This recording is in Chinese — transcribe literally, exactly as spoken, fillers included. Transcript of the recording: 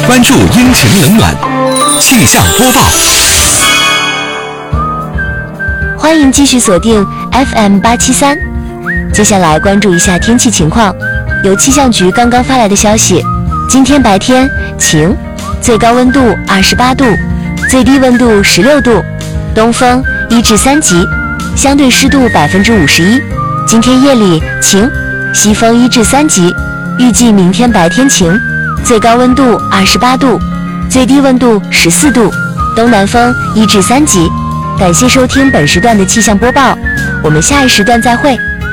关注阴晴冷暖，气象播报。 欢迎继续锁定 F M 八七三。接下来关注一下天气情况。由气象局刚刚发来的消息，今天白天晴，最高温度二十八度，最低温度十六度，东风一至三级，相对湿度百分之五十一。今天夜里晴，西风一至三级。预计明天白天晴，最高温度二十八度，最低温度十四度，东南风一至三级。感谢收听本时段的气象播报，我们下一时段再会。